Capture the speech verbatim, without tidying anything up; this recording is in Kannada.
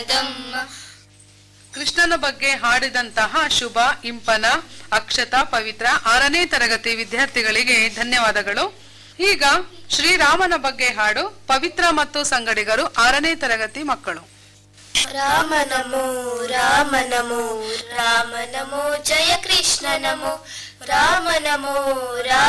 ಕೃಷ್ಣನ ಬಗ್ಗೆ ಹಾಡಿದಂತಹ ಶುಭ, ಇಂಪನ, ಅಕ್ಷತಾ, ಪವಿತ್ರ ಆರನೇ ತರಗತಿ ವಿದ್ಯಾರ್ಥಿಗಳಿಗೆ ಧನ್ಯವಾದಗಳು. ಈಗ ಶ್ರೀರಾಮನ ಬಗ್ಗೆ ಹಾಡು ಪವಿತ್ರ ಮತ್ತು ಸಂಗಡಿಗರು ಆರನೇ ತರಗತಿ ಮಕ್ಕಳು. ರಾಮ ನಮೋ ರಾಮ ನಮೋ ರಾಮ ನಮೋ ಜಯ ಕೃಷ್ಣ ನಮೋ ರಾಮ ನಮೋ ರಾಮ